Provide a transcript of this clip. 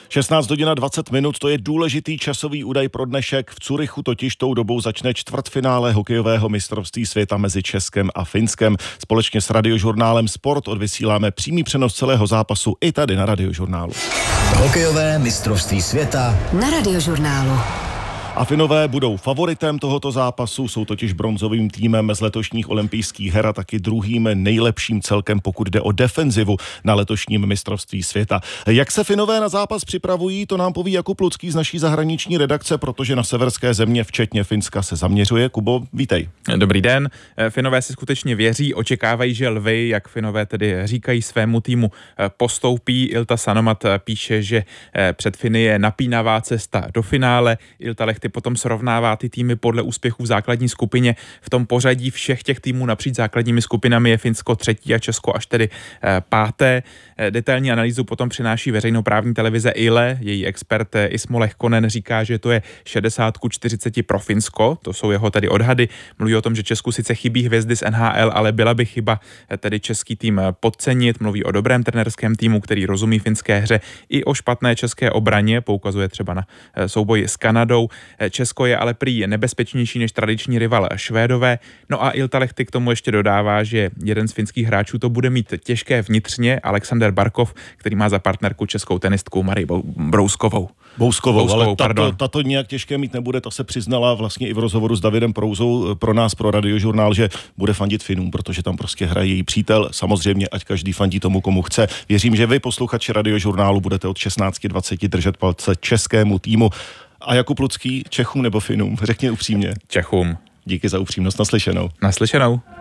16 hodin 20 minut, to je důležitý časový údaj pro dnešek. V Curychu totiž tou dobou začne čtvrtfinále hokejového mistrovství světa mezi Českem a Finskem. Společně s Radiožurnálem Sport odvysíláme přímý přenos celého zápasu i tady na Radiožurnálu. Hokejové mistrovství světa na Radiožurnálu. A Finové budou favoritem tohoto zápasu, jsou totiž bronzovým týmem z letošních olympijských her a taky druhým nejlepším celkem, pokud jde o defenzivu na letošním mistrovství světa. Jak se Finové na zápas připravují, to nám poví Jakub Lucký z naší zahraniční redakce, protože na severské země, včetně Finska, se zaměřuje. Kubo, vítej. Dobrý den. Finové si skutečně věří, očekávají, že lvy, jak Finové tedy říkají svému týmu, postoupí. Ilta Sanomat píše, že před Finy je napínavá cesta do finále. Ilta Lehti potom srovnává ty týmy podle úspěchů v základní skupině. V tom pořadí všech těch týmů napříč základními skupinami je Finsko třetí a Česko až tedy páté. Detailní analýzu potom přináší veřejnoprávní televize Yle. Její expert Ismo Lehkonen říká, že to je 60-40 pro Finsko. To jsou jeho tedy odhady. Mluví o tom, že Česku sice chybí hvězdy z NHL, ale byla by chyba tedy český tým podcenit. Mluví o dobrém trenérském týmu, který rozumí finské hře, i o špatné české obraně. Poukazuje třeba na souboj s Kanadou. Česko je ale prý nebezpečnější než tradiční rival Švédové. No a Ilta Lehti k tomu ještě dodává, že jeden z finských hráčů to bude mít těžké vnitřně, Alexander Barkov, který má za partnerku českou tenistku Marii Bouskovou, ale tato nějak těžké mít nebude, ta se přiznala vlastně i v rozhovoru s Davidem Prouzou pro nás, pro Radiožurnál, že bude fandit Finům, protože tam prostě hraje její přítel. Samozřejmě, ať každý fandí tomu, komu chce. Věřím, že vy, posluchači Radiožurnálu, budete od 16:20 držet palce českému týmu. A Jakub Lucký, Čechům nebo Finům? Řekni upřímně. Čechům. Díky za upřímnost, naslyšenou. Naslyšenou.